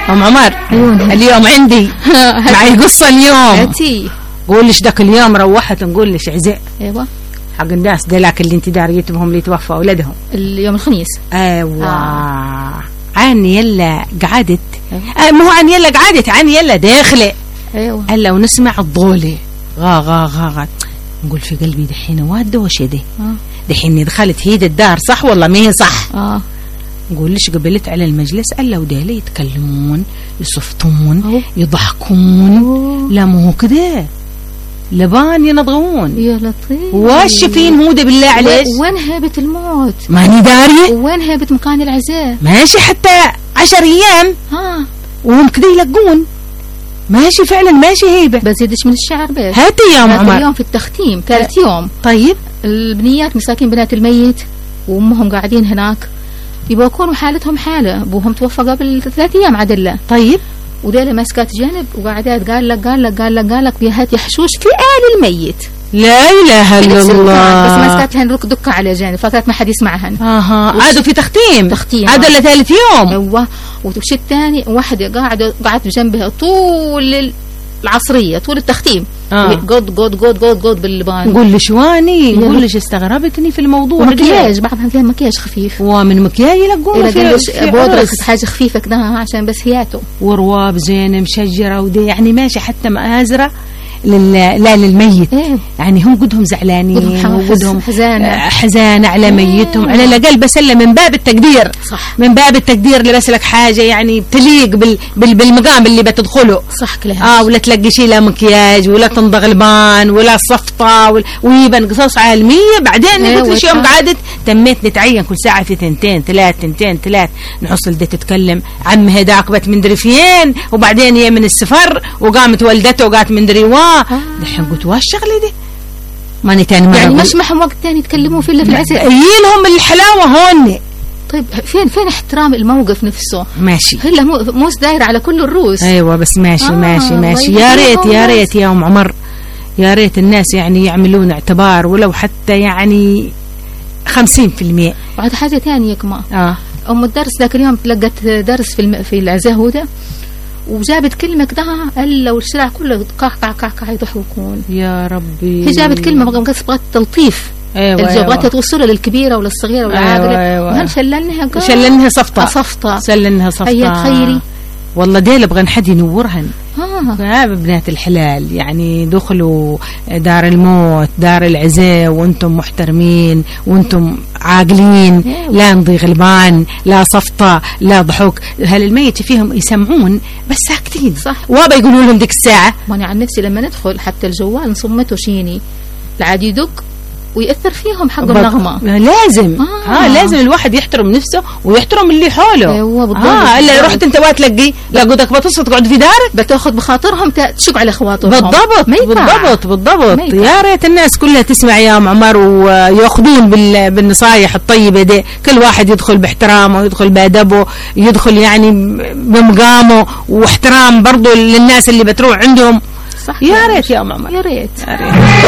أم عمر اليوم عندي معي قصة اليوم. قول ليش ذاك اليوم روحت نقول ليش عزاء ايوه حق الناس دلاك اللي انت داريتهم اللي توفى اولادهم اليوم الخميس. ايوه عاني يلا قعدت مو عاني يلا قعدت عاني يلا داخله. ايوه هلا ونسمع الضوله غا غا غا غا نقول في قلبي دحين وادوش دي دحين دخلت هيد الدار صح والله ما هي صح. نقول ليش قبلت على المجلس الا ودالي يتكلمون يصفتون يضحكون. لا مو كده لبان ينضغون يا لطيف. واشفين هودة بالله عليك. وين هيبة الموت؟ ماني دارية. وين هيبة مكان العزاء؟ ماشي حتى 10 أيام وهم كده يلقون ماشي فعلا ماشي هيبة. بزيدش من الشعر بس هاتي يا عمر اليوم في التختيم ثالث يوم. طيب البنيات مساكين بنات الميت وامهم قاعدين هناك يبقى يكونوا حالتهم حالة ابوهم توفى قبل 3 أيام عدله. طيب وديله ماسكات جانب وقاعدات قال لك بيهات يحشوش في آل الميت. لا اله الا الله. بس ماسكات لهن دكة على جانب فكانت ما حد يسمعهن. عادوا في تختيم عادوا لثالث يوم. ايوه وتمشي الثاني واحدة قاعد بجنبها طول العصرية طول التختيم قد باللبان. نقول لي شواني نقول ليش استغربتني في الموضوع. مكياج بعضها فيها مكياج خفيف ومن مكياج يلقون في بودرة حاجة خفيفة كده عشان بس هياته ورواب زينة مشجرة ودي يعني ماشي حتى مآزرة لا للميت. يعني هم قدهم زعلانين وقدهم حزان على ميتهم على الأقل بس إلا من باب التقدير. صح. من باب التقدير لبس لك حاجة يعني تليق بالمقام اللي بتدخله. صح كلها. ولا تلاقي شيء لا مكياج ولا تنضغ البان ولا صفطة ويبن قصص عالمية. بعدين قلت ليش يوم قعدت تميت نتعين كل ساعة في 2 3 نحصل دي تتكلم عم هداك بت مندري فين وبعدين هي من السفر وقامت والدته وقالت مندري دحين قلت واش الشغله دي ماني تاني ما يعني مش معهم وقت تاني يتكلموا فيه الا في العزاء يلهم الحلاوه هون. طيب فين احترام الموقف نفسه؟ ماشي هلا موس داير على كل الروس. ايوه بس ماشي ماشي يا ريت يا ام عمر يا ريت الناس يعني يعملون اعتبار ولو حتى يعني 50%. وعاد حاجه ثانيه كمان ام الدرس ذاك اليوم تلقت درس في العزاء هوده وجابت كلمة كده الا والشارع كله قاع يضحكون. يا ربي هي جابت كلمة بغت تلطيف. بغت توصلها للكبيرة ولا الصغيرة ولا العاقلة. وهم شلنها صفطة هي تخيري والله ديل ابغى حد ينورهن. بنات الحلال يعني دخلوا دار الموت دار العزاء وانتم محترمين وانتم عاقلين. لا نضيغ البان لا صفطة لا ضحك. هل الميت فيهم يسمعون بس ساكتين. صح. وابا يقولوا لهم ديك الساعة. وانا عن نفسي لما ندخل حتى الجوال نصمته شيني العادي يدق ويأثر فيهم حق النغمة. لازم لازم الواحد يحترم نفسه ويحترم اللي حوله. ايوه بالضبط. الا رحت انت وقت تلقي لا قدك بتصل تقعد في دارك بتاخذ بخاطرهم تشق على اخواتهم. بالضبط يا ريت الناس كلها تسمع يا ام عمر وياخذون بالنصايح الطيبه دي. كل واحد يدخل باحترامه ويدخل بادبه يدخل يعني بمقامه واحترام برضه للناس اللي بتروح عندهم. صح. يا ريت يا ام عمر يا ريت.